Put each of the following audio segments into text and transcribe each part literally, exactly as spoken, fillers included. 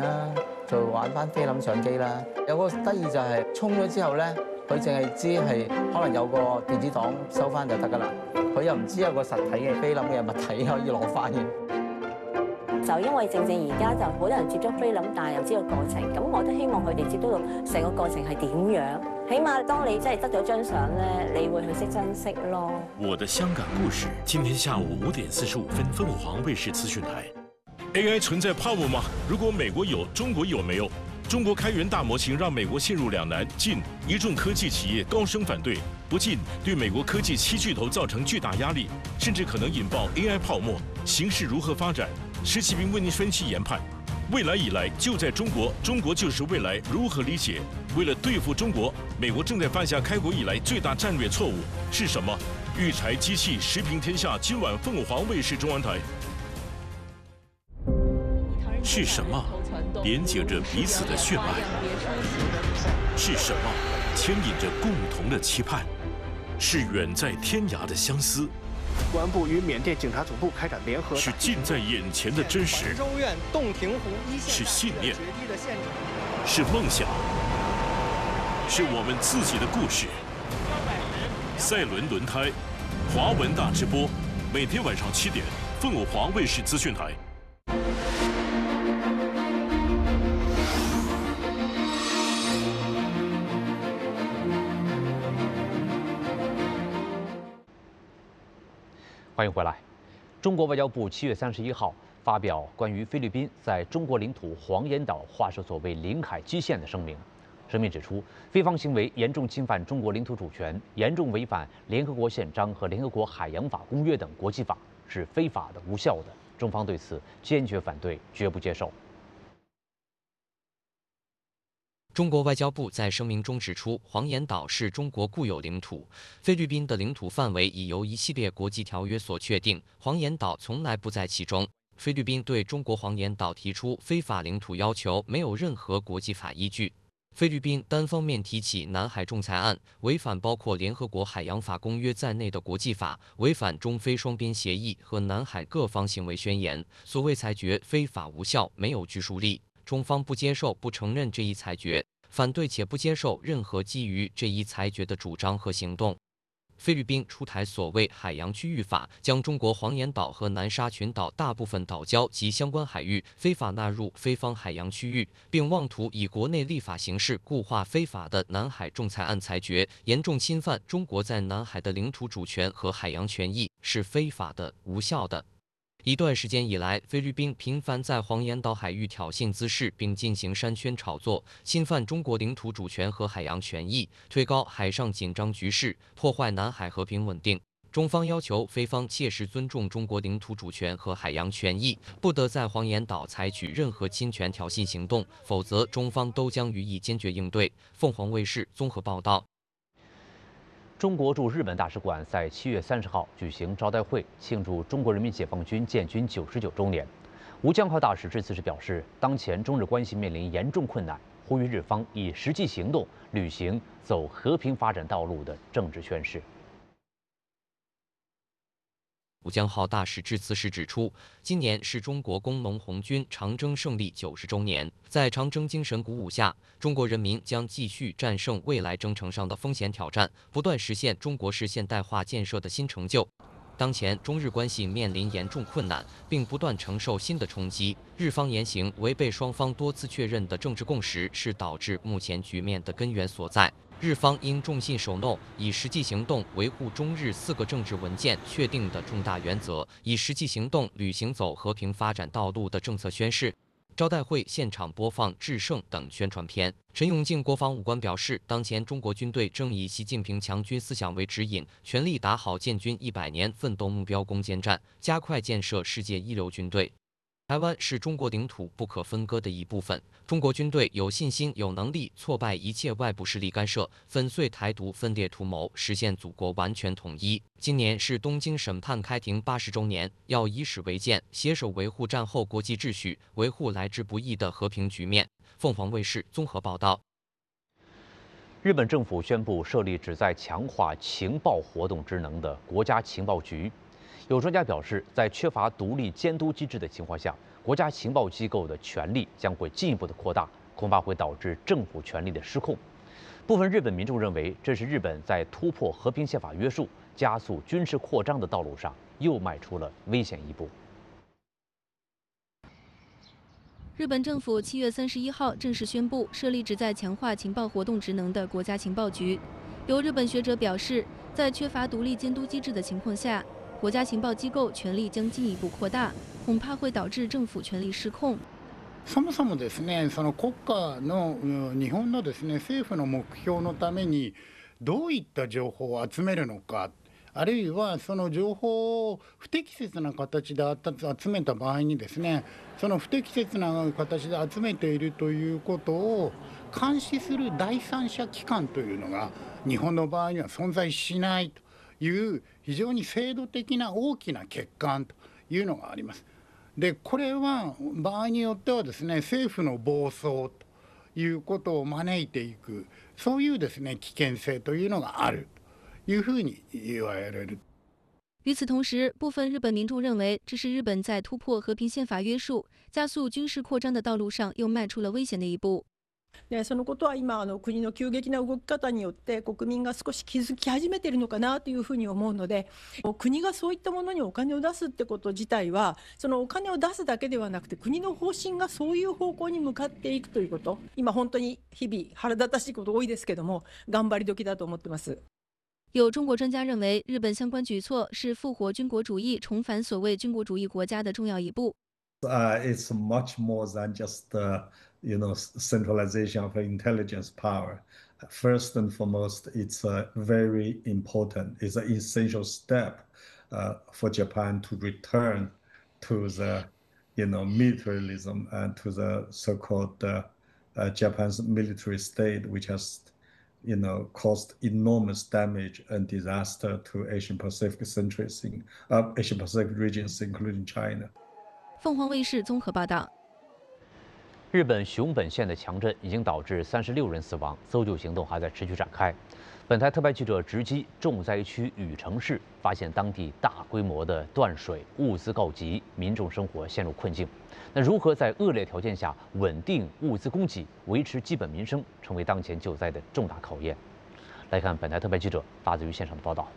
啦，就玩翻菲林相機啦。有個得意就係沖咗之後咧，佢淨係知係可能有個電子檔收翻就得㗎啦，佢又唔知有個實體嘅菲林嘅物體可以攞翻嘅。 就因為正正而家就好多人接觸菲林，但係又知道過程，咁我都希望佢哋接觸到成個過程係點樣。起碼當你真係得咗張相咧，你會去識珍惜咯。 我的香港故事，今天下午五點四十五分，鳳凰衛視資訊台。A I 存在泡沫嗎？如果美國有，中國有沒有？中國開源大模型讓美國陷入兩難，進一眾科技企業高聲反對，不進對美國科技七巨頭造成巨大壓力，甚至可能引爆 A I 泡沫。形勢如何發展？施啟斌為您分析研判。未來以來就在中國，中國就是未來。如何理解？為了對付中國，美國正在犯下開國以來最大戰略錯誤是什麼？育才機器時評天下，今晚鳳凰衛視中文台。是什麼連接着彼此的血脈？是什麼牽引着共同的期盼？是遠在天涯的相思？ 公安部與緬甸警察總部開展聯合。 是近在眼前的真實？ 州院洞庭湖一線是信念？是夢想？是我們自己的故事？賽輪輪胎，華文大直播，每天晚上七點，鳳凰衛視資訊台。 欢迎回来。中国外交部七月三十一号发表关于菲律宾在中国领土黄岩岛划设所谓领海基线的声明。声明指出，菲方行为严重侵犯中国领土主权，严重违反联合国宪章和联合国海洋法公约等国际法，是非法的、无效的。中方对此坚决反对，绝不接受。 中国外交部在声明中指出，黄岩岛是中国固有领土，菲律宾的领土范围已由一系列国际条约所确定，黄岩岛从来不在其中。菲律宾对中国黄岩岛提出非法领土要求，没有任何国际法依据。菲律宾单方面提起南海仲裁案，违反包括联合国海洋法公约在内的国际法，违反中菲双边协议和南海各方行为宣言，所谓裁决非法无效，没有拘束力。中方不接受、不承认这一裁决，反对且不接受任何基于这一裁决的主张和行动。菲律宾出台所谓海洋区域法，将中国黄岩岛和南沙群岛大部分岛礁及相关海域非法纳入菲方海洋区域，并妄图以国内立法形式固化非法的南海仲裁案裁决，严重侵犯中国在南海的领土主权和海洋权益，是非法的、无效的。一段时间以来，菲律宾频繁在黄岩岛海域挑衅滋事，并进行山圈炒作，侵犯中国领土主权和海洋权益，推高海上紧张局势，破坏南海和平稳定。中方要求菲方切实尊重中国领土主权和海洋权益，不得在黄岩岛采取任何侵权挑衅行动，否则中方都将予以坚决应对。凤凰卫视综合报道。 中国驻日本大使馆在七月三十号举行招待会，庆祝中国人民解放军建军九十九周年。吴江浩大使致辞时表示，当前中日关系面临严重困难，呼吁日方以实际行动履行走和平发展道路的政治宣誓。 吴江浩大使致辞时指出，今年是中国工农红军长征胜利九十周年，在长征精神鼓舞下，中国人民将继续战胜未来征程上的风险挑战，不断实现中国式现代化建设的新成就。当前中日关系面临严重困难，并不断承受新的冲击。日方言行违背双方多次确认的政治共识，是导致目前局面的根源所在。日方应重信守诺，以实际行动维护中日四个政治文件确定的重大原则，以实际行动履行走和平发展道路的政策宣示。招待会现场播放《制胜》等宣传片。陈永敬国防武官表示，当前中国军队正以习近平强军思想为指引，全力打好建军一百年奋斗目标攻坚战，加快建设世界一流军队。台湾是中国领土不可分割的一部分，中国军队有信心、有能力挫败一切外部势力干涉，粉碎台独分裂图谋，实现祖国完全统一。今年是东京审判开庭八十周年，要以史为鉴，携手维护战后国际秩序，维护来之不易的和平局面。凤凰卫视综合报道。 日本政府宣布设立旨在强化情报活动职能的国家情报局。有专家表示，在缺乏独立监督机制的情况下， 国家情报机构的权力将会进一步的扩大，恐怕会导致政府权力的失控。部分日本民众认为，这是日本在突破和平宪法约束、加速军事扩张的道路上又迈出了危险一步。 日本政府七月三十一号正式宣布设立旨在强化情报活动职能的国家情报局。有日本学者表示，在缺乏独立监督机制的情况下，国家情报机构权力将进一步扩大，恐怕会导致政府权力失控。 そもそもですね、その国家の日本のですね政府の目標のためにどういった情報を集めるのか。あるいはその情報を不適切な形で集めた場合にですね、その不適切な形で集めているということを監視する第三者機関というのが日本の場合には存在しないという非常に制度的な大きな欠陥というのがあります。で、これは場合によってはですね、政府の暴走ということを招いていく、そういうですね危険性というのがある。いうふうに言われる。 与此同时，部分日本民众认为，这是日本在突破和平宪法约束、加速军事扩张的道路上又迈出了危险的一步。 でそのことは今あの国の急激な動き方によって国民が少し気づき始めているのかなというふうに思うので、国がそういったものにお金を出すってこと自体はそのお金を出すだけではなくて国の方針がそういう方向に向かっていくということ、今本当に日々腹立たしいこと多いですけども、頑張り時だと思ってます。 有中国专家认为，日本相关举措是复活军国主义、重返所谓军国主义国家的重要一步。 Uh, it's much more than just uh, you know centralization of intelligence power. First and foremost, it's uh, very important. It's an essential step uh, for Japan to return to the you know militarism and to the so-called uh, uh, Japan's military state, which has you know, caused enormous damage and disaster to Asian Pacific countries, in, uh, Asian Pacific regions, including China. 凤凰卫视综合报道。 日本熊本县的强震已经导致三十六人死亡，搜救行动还在持续展开。本台特派记者直击重灾区禹城市，发现当地大规模的断水，物资告急，民众生活陷入困境。那如何在恶劣条件下稳定物资供给，维持基本民生，成为当前救灾的重大考验。来看本台特派记者发自于现场的报道。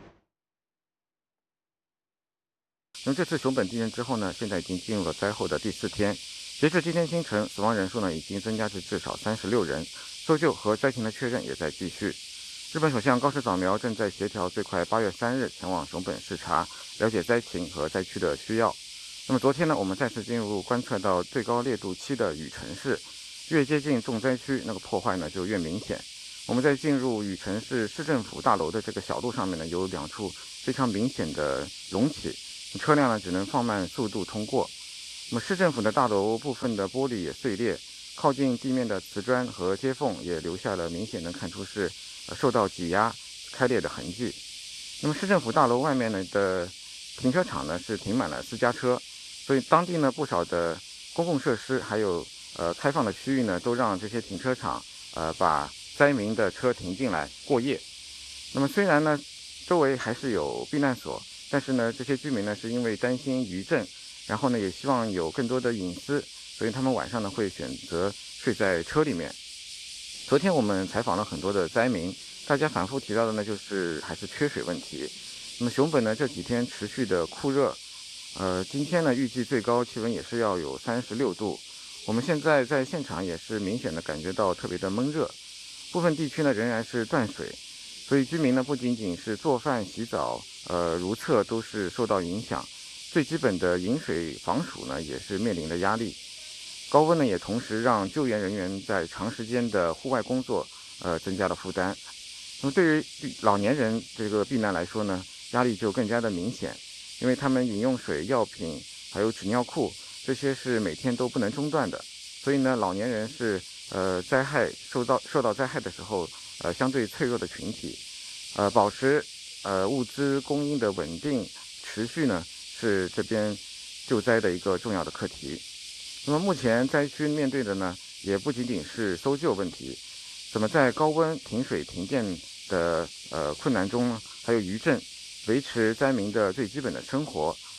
那么这次熊本地震之后呢，现在已经进入了灾后的第四天。截至今天清晨，死亡人数呢已经增加至至少三十六人，搜救和灾情的确认也在继续。日本首相高市早苗正在协调最快八月三日前往熊本视察，了解灾情和灾区的需要。那么昨天呢，我们再次进入观测到最高烈度七的禹城市，越接近重灾区，那个破坏呢就越明显。我们在进入禹城市市政府大楼的这个小路上面呢，有两处非常明显的隆起，车辆呢只能放慢速度通过。那么市政府的大楼部分的玻璃也碎裂，靠近地面的瓷砖和接缝也留下了明显能看出是受到挤压开裂的痕迹。那么市政府大楼外面呢的停车场呢是停满了私家车，所以当地呢不少的公共设施还有呃开放的区域呢都让这些停车场呃把灾民的车停进来过夜。那么虽然呢周围还是有避难所，但是呢这些居民呢是因为担心余震，然后呢也希望有更多的隐私，所以他们晚上呢会选择睡在车里面。昨天我们采访了很多的灾民，大家反复提到的呢就是还是缺水问题。那么熊本呢这几天持续的酷热，呃今天呢预计最高气温也是要有三十六度。我们现在在现场也是明显的感觉到特别的闷热，部分地区呢仍然是断水，所以居民呢不仅仅是做饭洗澡呃如厕都是受到影响，最基本的饮水防暑呢也是面临的压力。高温呢也同时让救援人员在长时间的户外工作呃增加了负担。那么对于老年人这个避难来说呢，压力就更加的明显，因为他们饮用水、药品还有纸尿裤这些是每天都不能中断的，所以呢老年人是呃灾害受到受到灾害的时候呃相对脆弱的群体，呃保持呃物资供应的稳定持续呢是这边救灾的一个重要的课题。那么目前灾区面对的呢也不仅仅是搜救问题，怎么在高温停水停电的呃困难中呢，还有余震维持灾民的最基本的生活，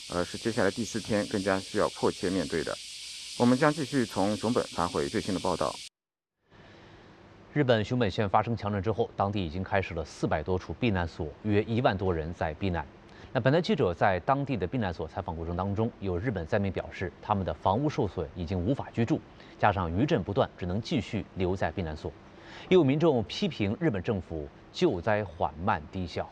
而是接下来第四天更加需要迫切面对的。我们将继续从熊本发回最新的报道。 日本熊本县发生强震之后，当地已经开设了四百多处避难所，约一万多人在避难。那本台记者在当地的避难所采访过程当中，有日本灾民表示，他们的房屋受损，已经无法居住，加上余震不断，只能继续留在避难所。也有民众批评日本政府救灾缓慢低效。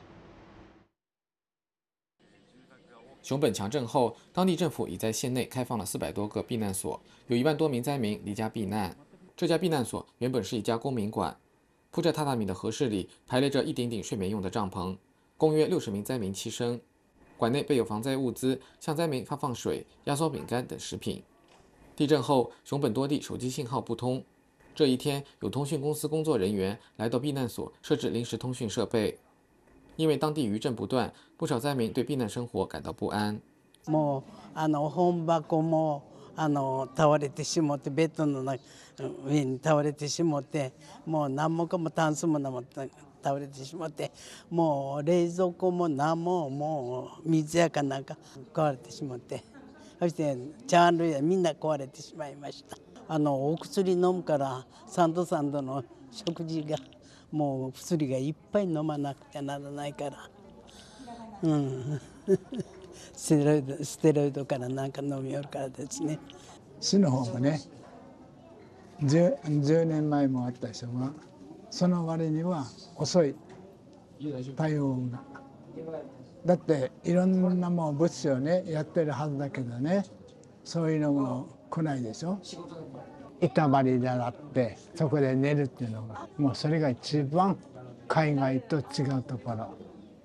熊本强震后，当地政府已在县内开放了四百多个避难所，有一万多名灾民离家避难。这家避难所原本是一家公民馆，铺着榻榻米的和室里排列着一顶顶睡眠用的帐篷，共约六十名灾民栖身。馆内备有防灾物资，向灾民发放水、压缩饼干等食品。地震后，熊本多地手机信号不通。这一天，有通讯公司工作人员来到避难所设置临时通讯设备。因为当地余震不断，不少灾民对避难生活感到不安。 もうあの本箱もあの倒れてしまって、ベッドの上に倒れてしまって、もう何もかもタンスも何も倒れてしまって、もう冷蔵庫も何ももう水やかなんか壊れてしまって、そして茶類はみんな壊れてしまいました。あのお薬飲むから三度三度の食事がもう薬がいっぱい飲まなくちゃならないから、うん。ステロイド、ステロイドからなんか飲みよるからですね。 市の方がね、10, 10年前もあったでしょうが、その割には遅い対応が。だっていろんなもう物資をねやってるはずだけどね、そういうのも来ないでしょ。板張りであってそこで寝るっていうのが、もうそれが一番海外と違うところ。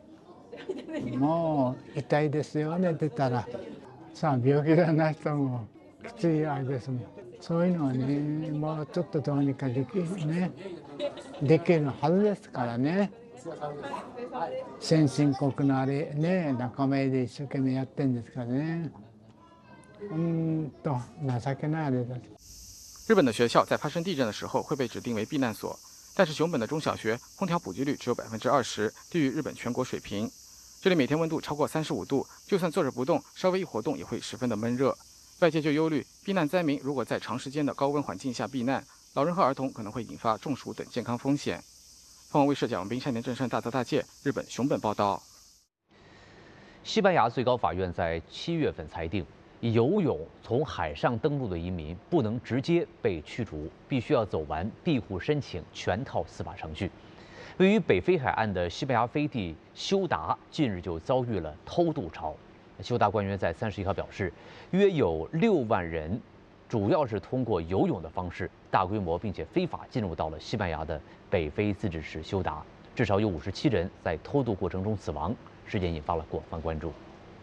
もう痛いですよね、出たら。さあ病気がない人もきついあれですもん。そういうのはね、もうちょっとどうにかできるね、できるはずですからね。先進国のあれね、仲間で一生懸命やってんですからね。うんと情けないあれだ。 日本的学校在发生地震的时候会被指定为避难所，但是熊本的中小学空调普及率只有百分之二十，低于日本全国水平。这里每天温度超过三十五度，就算坐着不动，稍微一活动也会十分的闷热。外界就忧虑，避难灾民如果在长时间的高温环境下避难，老人和儿童可能会引发中暑等健康风险。凤凰卫视蒋文斌、山田正胜、大泽大介，日本熊本报道。 西班牙最高法院在七月份裁定，游泳从海上登陆的移民不能直接被驱逐，必须要走完庇护申请全套司法程序。位于北非海岸的西班牙飞地休达近日就遭遇了偷渡潮。休达官员在三十一号表示，约有六万人，主要是通过游泳的方式，大规模并且非法进入到了西班牙的北非自治市休达，至少有五十七人在偷渡过程中死亡，事件引发了广泛关注。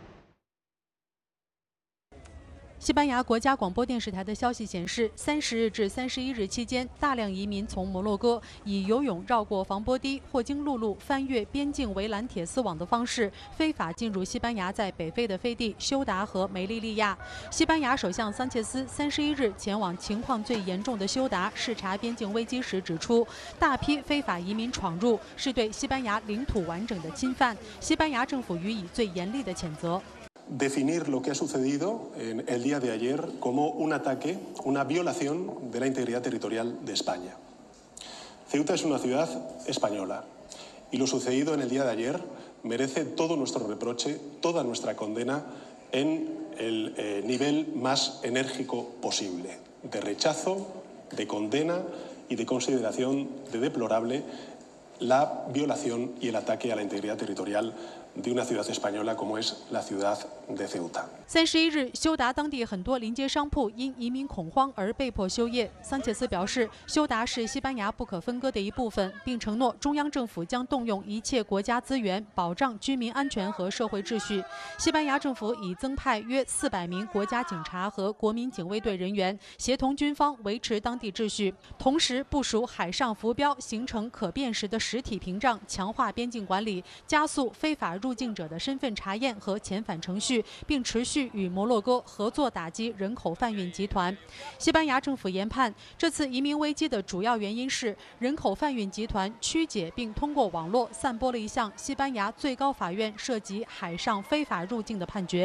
西班牙国家广播电视台的消息显示，三十日至三十一日期间，大量移民从摩洛哥以游泳绕过防波堤或经陆路翻越边境围栏铁丝网的方式，非法进入西班牙在北非的飞地休达和梅利利亚。西班牙首相桑切斯三十一日前往情况最严重的休达视察边境危机时指出，大批非法移民闯入是对西班牙领土完整的侵犯，西班牙政府予以最严厉的谴责。 Definir lo que ha sucedido en el día de ayer como un ataque, una violación de la integridad territorial de España. Ceuta es una ciudad española y lo sucedido en el día de ayer merece todo nuestro reproche, toda nuestra condena en el eh, nivel más enérgico posible, de rechazo, de condena y de consideración de deplorable la violación y el ataque a la integridad territorial de una ciudad española como es la ciudad de Ceuta。 三十一日，休达当地很多临街商铺因移民恐慌而被迫休业。桑切斯表示，休达是西班牙不可分割的一部分，并承诺中央政府将动用一切国家资源保障居民安全和社会秩序。西班牙政府已增派约四百名国家警察和国民警卫队人员，协同军方维持当地秩序，同时部署海上浮标，形成可辨识的实体屏障，强化边境管理，加速非法入境者的身份查验和遣返程序，并持续与摩洛哥合作打击人口贩运集团。西班牙政府研判，这次移民危机的主要原因是人口贩运集团曲解并通过网络散播了一项西班牙最高法院涉及海上非法入境的判决。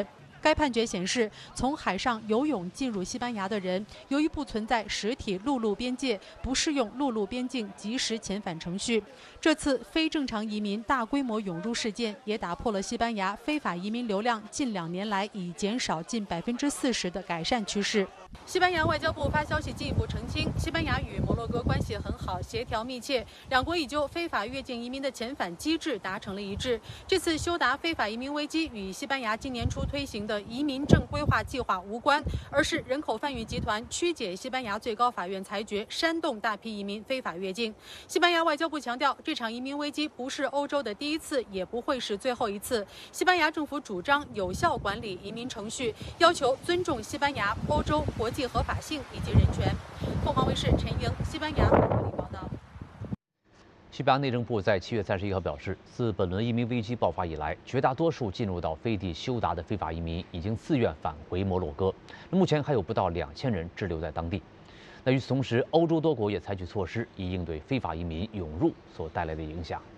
该判决显示，从海上游泳进入西班牙的人，由于不存在实体陆路边界，不适用陆路边境及时遣返程序。这次非正常移民大规模涌入事件，也打破了西班牙非法移民流量近两年来已减少近百分之四十的改善趋势。西班牙外交部发消息进一步澄清，西班牙与摩洛哥关系很好，协调密切，两国已就非法越境移民的遣返机制达成了一致。这次修达非法移民危机与西班牙今年初推行的移民正规划计划无关，而是人口贩运集团曲解西班牙最高法院裁决，煽动大批移民非法越境。西班牙外交部强调，这场移民危机不是欧洲的第一次，也不会是最后一次。西班牙政府主张有效管理移民程序，要求尊重西班牙、欧洲、国际合法性以及人权。凤凰卫视陈莹，西班牙国里报道。 西班牙内政部在七月三十一号表示，自本轮移民危机爆发以来，绝大多数进入到飞地休达的非法移民已经自愿返回摩洛哥，目前还有不到两千人滞留在当地。那与此同时，欧洲多国也采取措施以应对非法移民涌入所带来的影响。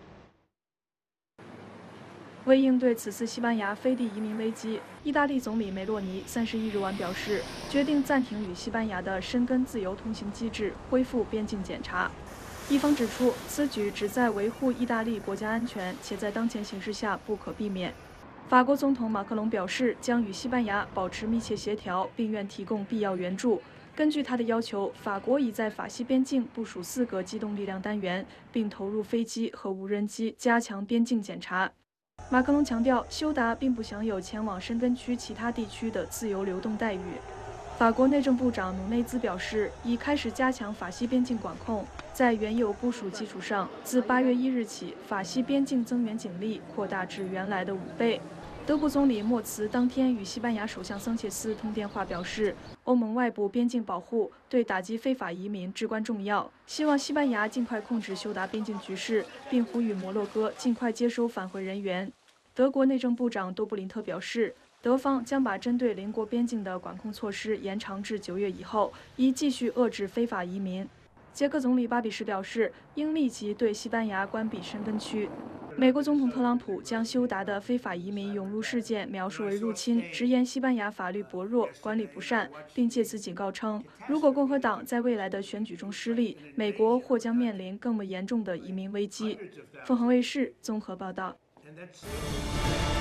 为应对此次西班牙飞地移民危机，意大利总理梅洛尼三十一日晚表示，决定暂停与西班牙的申根自由通行机制，恢复边境检查。一方指出，此举旨在维护意大利国家安全，且在当前形势下不可避免。法国总统马克龙表示，将与西班牙保持密切协调，并愿提供必要援助。根据他的要求，法国已在法西边境部署四个机动力量单元，并投入飞机和无人机，加强边境检查。马克龙强调，休达并不享有前往申根区其他地区的自由流动待遇。法国内政部长努内兹表示，已开始加强法西边境管控，在原有部署基础上，自八月一日起，法西边境增援警力扩大至原来的五倍。德国总理默茨当天与西班牙首相桑切斯通电话，表示欧盟外部边境保护对打击非法移民至关重要，希望西班牙尽快控制休达边境局势，并呼吁摩洛哥尽快接收返回人员。德国内政部长多布林特表示，德方将把针对邻国边境的管控措施延长至九月以后，以继续遏制非法移民。捷克总理巴比什表示，应立即对西班牙关闭申根区。美国总统特朗普将休达的非法移民涌入事件描述为入侵，直言西班牙法律薄弱、管理不善，并借此警告称，如果共和党在未来的选举中失利，美国或将面临更为严重的移民危机。凤凰卫视综合报道。